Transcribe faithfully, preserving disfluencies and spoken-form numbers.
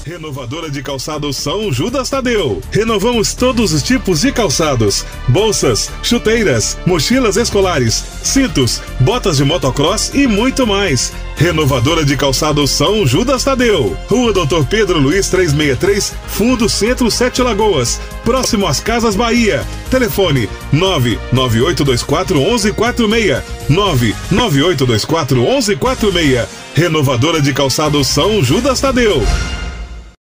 Renovadora de calçados São Judas Tadeu. Renovamos todos os tipos de calçados: bolsas, chuteiras, mochilas escolares, cintos, botas de motocross e muito mais. Renovadora de calçados São Judas Tadeu. Rua doutor Pedro Luiz trezentos e sessenta e três, Fundo Centro, Sete Lagoas, próximo às Casas Bahia. Telefone nove nove oito dois quatro um um quatro seis, nove nove oito dois quatro um um quatro seis. Renovadora de calçados São Judas Tadeu.